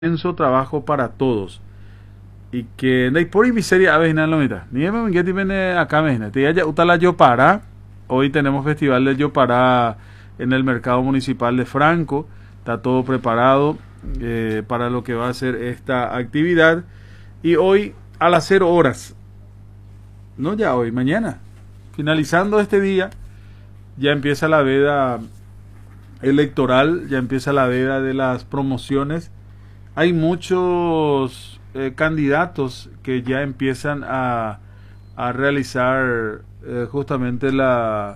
intenso trabajo para todos y que no por miseria a veces la mitad ni me que tiene acá me te ya utala yo para hoy tenemos festival de yo para en el mercado municipal de Franco. Está todo preparado para lo que va a ser esta actividad y hoy a las 0 horas, no ya hoy, mañana, finalizando este día, ya empieza la veda electoral, ya empieza la veda de las promociones. Hay muchos candidatos que ya empiezan a realizar justamente la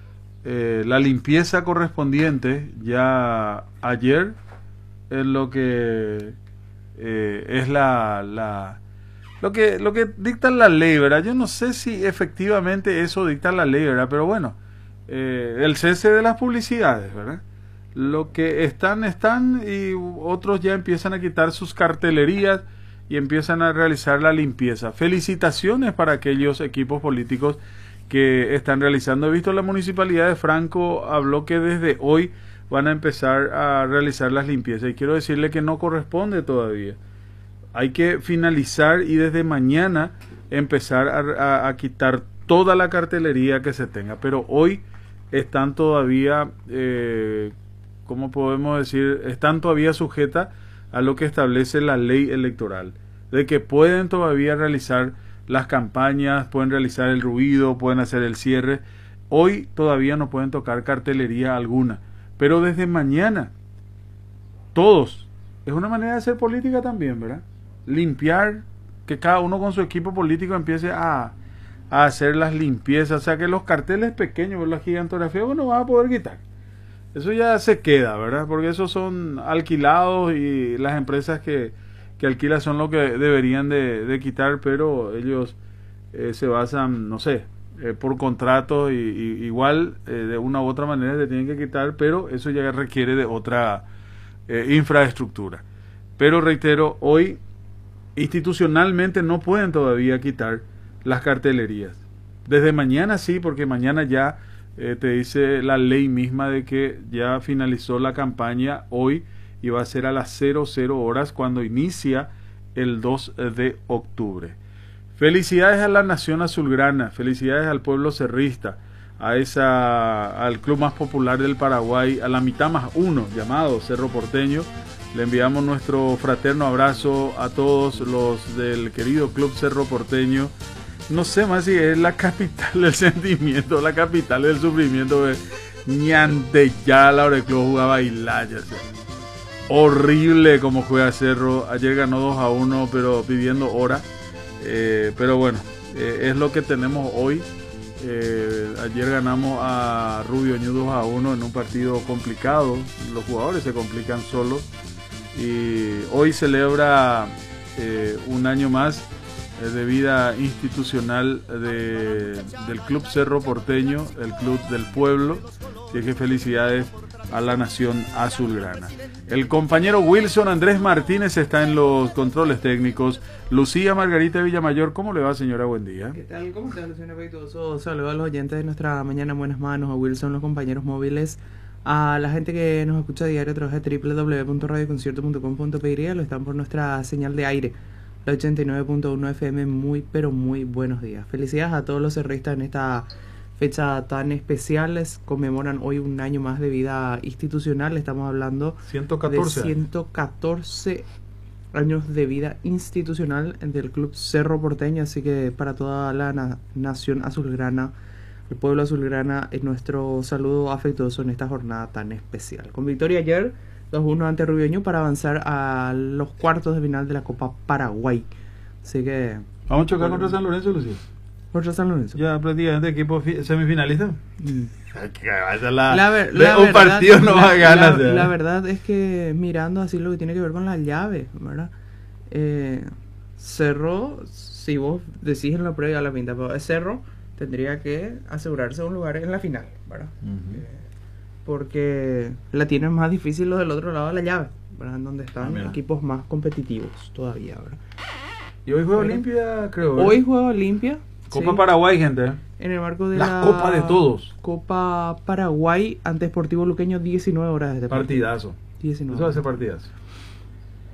limpieza correspondiente ya ayer en lo que es lo que dicta la ley, ¿verdad? Yo no sé si efectivamente eso dicta la ley, ¿verdad? Pero bueno, el cese de las publicidades, ¿verdad? Lo que están y otros ya empiezan a quitar sus cartelerías y empiezan a realizar la limpieza. Felicitaciones para aquellos equipos políticos que están realizando. He visto la municipalidad de Franco habló que desde hoy van a empezar a realizar las limpiezas y quiero decirle que no corresponde todavía. Hay que finalizar y desde mañana empezar a quitar toda la cartelería que se tenga, pero hoy están todavía ¿cómo podemos decir? Están todavía sujetas a lo que establece la ley electoral, de que pueden todavía realizar las campañas, pueden realizar el ruido, pueden hacer el cierre. Hoy todavía no pueden tocar cartelería alguna, pero desde mañana, todos, es una manera de hacer política también, ¿verdad? Limpiar, que cada uno con su equipo político empiece a hacer las limpiezas, o sea que los carteles pequeños, la gigantografía, bueno, van a poder quitar. Eso ya se queda, ¿verdad? Porque esos son alquilados y las empresas que alquilan son lo que deberían de quitar, pero ellos se basan, no sé, por contratos y igual de una u otra manera se tienen que quitar, pero eso ya requiere de otra infraestructura. Pero reitero, hoy institucionalmente no pueden todavía quitar las cartelerías. Desde mañana sí, porque mañana ya te dice la ley misma de que ya finalizó la campaña hoy y va a ser a las 00 horas cuando inicia el 2 de octubre. Felicidades a la Nación Azulgrana, felicidades al pueblo cerrista, al club más popular del Paraguay, a la mitad más uno llamado Cerro Porteño. Le enviamos nuestro fraterno abrazo a todos los del querido club Cerro Porteño. No sé más si es la capital del sentimiento, la capital del sufrimiento. Ñante ya la hora del club jugaba Bailaya. Horrible como juega Cerro. Ayer ganó 2-1, pero pidiendo hora. Pero bueno, es lo que tenemos hoy. Ayer ganamos a Rubio Ñu 2-1 en un partido complicado. Los jugadores se complican solos. Y hoy celebra un año más de vida institucional del Club Cerro Porteño, el club del pueblo. Así que felicidades a la Nación Azulgrana. El compañero Wilson Andrés Martínez está en los controles técnicos. Lucía Margarita Villamayor, ¿cómo le va, señora? Buen día. ¿Qué tal? ¿Cómo está, Luciano Peitoso? Saludos a los oyentes de nuestra mañana en buenas manos, a Wilson, los compañeros móviles, a la gente que nos escucha a diario a través de www.radioconcierto.com.py, lo están por nuestra señal de aire, la 89.1 FM. Muy, pero muy buenos días. Felicidades a todos los cerristas en esta fecha tan especial. Les conmemoran hoy un año más de vida institucional. Estamos hablando 114 de 114 años de vida institucional del Club Cerro Porteño. Así que para toda la nación azulgrana, el pueblo azulgrana, es nuestro saludo afectuoso en esta jornada tan especial. Con victoria ayer 2-1 ante Rubio Ñu para avanzar a los cuartos de final de la Copa Paraguay. Así que vamos a chocar contra San Lorenzo, Lucía. Contra San Lorenzo. Ya prácticamente equipo semifinalista. Un verdad, partido no va a ganar. La verdad es que mirando así lo que tiene que ver con la llave, ¿verdad? Cerro, si vos decís en la previa la pinta, pero Cerro tendría que asegurarse un lugar en la final, ¿verdad? Porque la tienen más difícil los del otro lado de la llave, ¿verdad? Donde están equipos más competitivos todavía, ¿verdad? Y hoy juega Olimpia, creo, ¿verdad? Hoy juega Olimpia. Copa Paraguay, gente. En el marco de la Copa de Todos. Copa Paraguay ante Sportivo Luqueño, 19 horas de partidazo. 19. Eso va a ser partidazo.